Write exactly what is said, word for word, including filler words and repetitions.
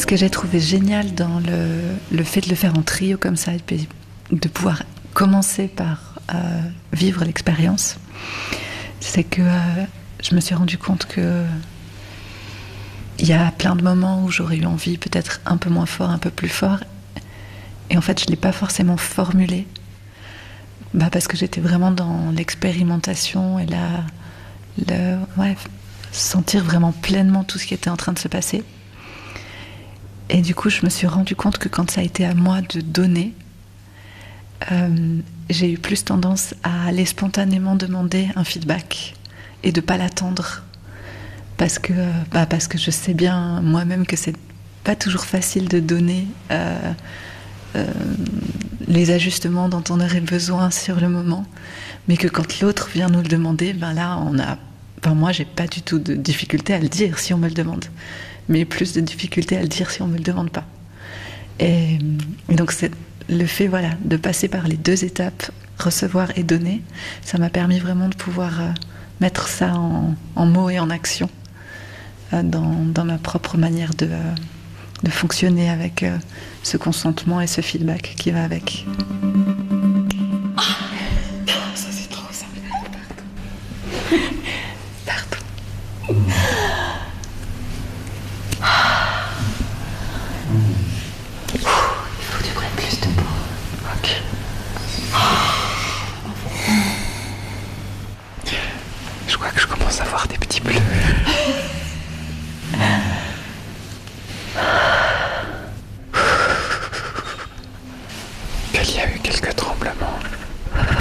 ce que j'ai trouvé génial dans le, le fait de le faire en trio comme ça, et puis de pouvoir commencer par euh, vivre l'expérience, c'est que euh, je me suis rendu compte que il y a plein de moments où j'aurais eu envie peut-être un peu moins fort, un peu plus fort, et en fait je ne l'ai pas forcément formulé, bah parce que j'étais vraiment dans l'expérimentation et la, le, ouais, sentir vraiment pleinement tout ce qui était en train de se passer. Et du coup je me suis rendu compte que quand ça a été à moi de donner, euh, j'ai eu plus tendance à aller spontanément demander un feedback et de ne pas l'attendre. Parce que, bah parce que je sais bien moi-même que c'est pas toujours facile de donner euh, euh, les ajustements dont on aurait besoin sur le moment, mais que quand l'autre vient nous le demander, ben là on a, ben moi j'ai pas du tout de difficulté à le dire si on me le demande, mais plus de difficulté à le dire si on me le demande pas. Et, et donc c'est le fait, voilà, de passer par les deux étapes, recevoir et donner, ça m'a permis vraiment de pouvoir euh, mettre ça en, en mots et en action. Dans, dans ma propre manière de, de fonctionner avec euh, ce consentement et ce feedback qui va avec. Oh, ça c'est trop ça. Pardon. Il faut que tu prennes plus de mots. Ok. Je crois que je commence à voir des petits bleus. Qu'il y a eu quelques tremblements